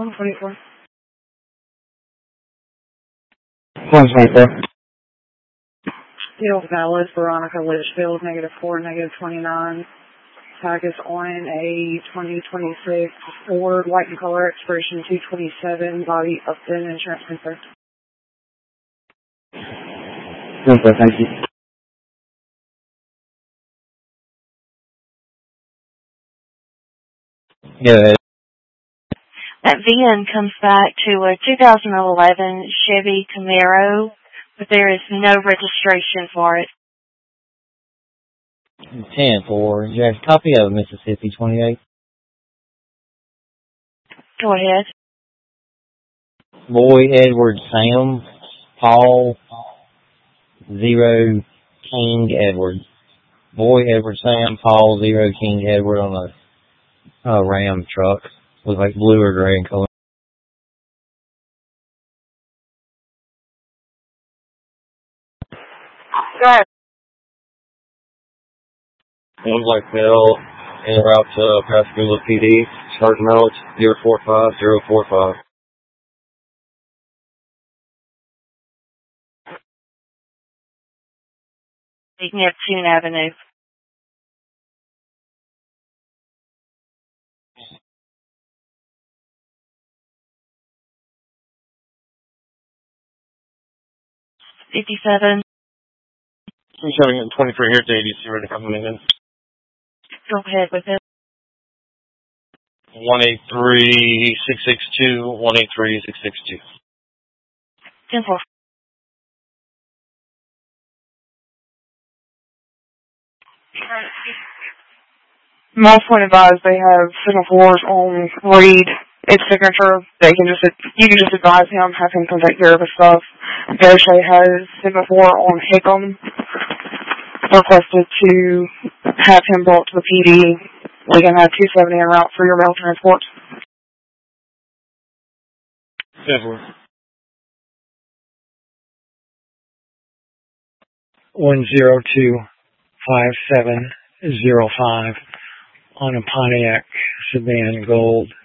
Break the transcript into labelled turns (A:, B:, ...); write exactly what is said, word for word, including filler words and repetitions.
A: one twenty-four.
B: one twenty-four.
A: Field valid, Veronica Litchfield, negative four, negative twenty-nine. Tag is on a twenty twenty-six Ford, white in color, expiration two twenty-seven, body Upton, insurance confirmed.
B: Okay, thank you. Go ahead.
C: That V I N comes back to a two thousand eleven Chevy Camaro, but there is no registration for it.
B: ten four. You have a copy of Mississippi twenty-eight?
C: Go ahead.
B: Boy Edward Sam, Paul, zero King Edward. Boy Edward Sam, Paul, zero King Edward on a, a Ram truck. Was like blue or gray in color.
A: Go ahead.
D: One Black Bell, en route to Pascagoula P D, Sergeant Alex, zero four five zero four five.
C: Neptune Avenue. fifty-seven.
D: I'm showing it twenty-three here at the A D C, ready to come in.
C: Go ahead with it.
D: one eight three six six two, one eight three six six two.
C: ten four.
A: Most point advised they have signal fours on read its signature. They can just you can just advise him, have him come take care of his stuff. Goshay has signal four on Hickam. Requested to have him brought to the P D. We can have two seventy en route for your mail transport.
D: Definitely.
E: one zero two five seven zero five on a Pontiac sedan gold